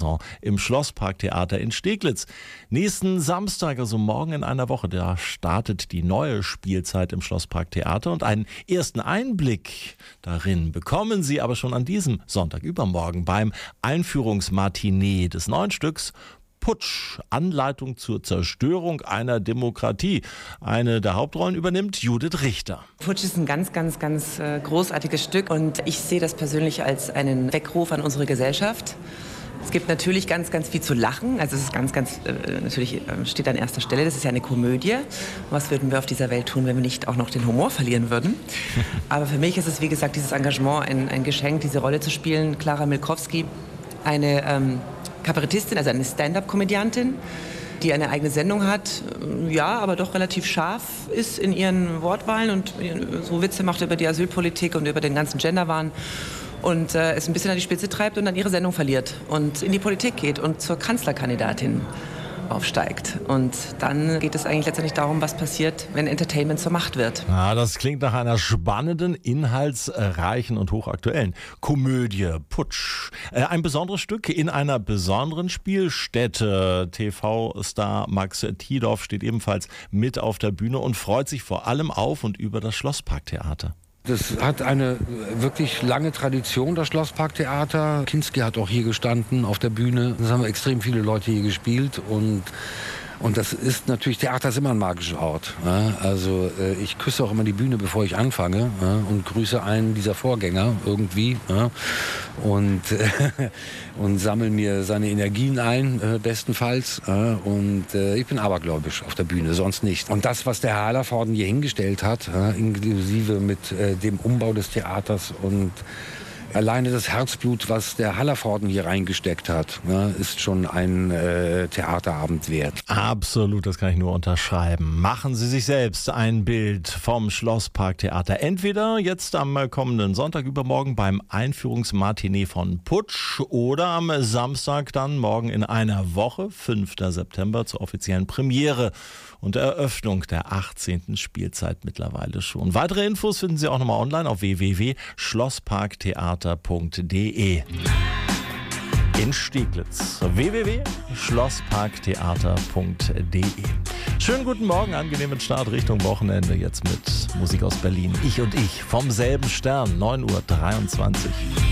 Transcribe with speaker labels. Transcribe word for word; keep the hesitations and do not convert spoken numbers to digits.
Speaker 1: Saison im Schlossparktheater in Steglitz. Nächsten Samstag, also morgen in einer Woche, da startet die neue Spielzeit im Schlossparktheater und einen ersten Einblick darin bekommen Sie aber schon an diesem Sonntag übermorgen beim Einführungsmatinee des neuen Stücks Putsch, Anleitung zur Zerstörung einer Demokratie. Eine der Hauptrollen übernimmt Judith Richter.
Speaker 2: Putsch ist ein ganz, ganz, ganz äh, großartiges Stück und ich sehe das persönlich als einen Weckruf an unsere Gesellschaft. Es gibt natürlich ganz, ganz viel zu lachen. Also es ist ganz, ganz, äh, natürlich äh, steht an erster Stelle. Das ist ja eine Komödie. Was würden wir auf dieser Welt tun, wenn wir nicht auch noch den Humor verlieren würden? Aber für mich ist es, wie gesagt, dieses Engagement ein, ein Geschenk, diese Rolle zu spielen. Klara Milkowski, eine ähm, Kabarettistin, also eine Stand-up-Komödiantin, die eine eigene Sendung hat, ja, aber doch relativ scharf ist in ihren Wortwahlen und so Witze macht über die Asylpolitik und über den ganzen Genderwahn und äh, es ein bisschen an die Spitze treibt und dann ihre Sendung verliert und in die Politik geht und zur Kanzlerkandidatin aufsteigt. Und dann geht es eigentlich letztendlich darum, was passiert, wenn Entertainment zur Macht wird.
Speaker 1: Ja, das klingt nach einer spannenden, inhaltsreichen und hochaktuellen Komödie Putsch. Äh, ein besonderes Stück in einer besonderen Spielstätte. T V-Star Max Tiedorf steht ebenfalls mit auf der Bühne und freut sich vor allem auf und über das Schlossparktheater.
Speaker 3: Das hat eine wirklich lange Tradition, das Schlossparktheater. Kinski hat auch hier gestanden auf der Bühne. Das haben extrem viele Leute hier gespielt und Und das ist natürlich, Theater ist immer ein magischer Ort. Ja? Also äh, ich küsse auch immer die Bühne, bevor ich anfange, ja? Und grüße einen dieser Vorgänger irgendwie, ja? und, äh, und sammle mir seine Energien ein, äh, bestenfalls. Ja? Und äh, ich bin abergläubisch auf der Bühne, sonst nicht. Und das, was der Herr Hallervorden hier hingestellt hat, ja? Inklusive mit äh, dem Umbau des Theaters und alleine das Herzblut, was der Hallervorden hier reingesteckt hat, ne, ist schon ein äh, Theaterabend wert.
Speaker 1: Absolut, das kann ich nur unterschreiben. Machen Sie sich selbst ein Bild vom Schlossparktheater. Entweder jetzt am kommenden Sonntag übermorgen beim Einführungsmatinee von Putsch oder am Samstag dann morgen in einer Woche, fünften September, zur offiziellen Premiere und Eröffnung der achtzehnten Spielzeit mittlerweile schon. Weitere Infos finden Sie auch nochmal online auf w w w punkt schlossparktheater punkt d e. In Steglitz. w w w punkt schlossparktheater punkt d e. Schönen guten Morgen, angenehmen Start Richtung Wochenende. Jetzt mit Musik aus Berlin. Ich und ich vom selben Stern, neun Uhr dreiundzwanzig.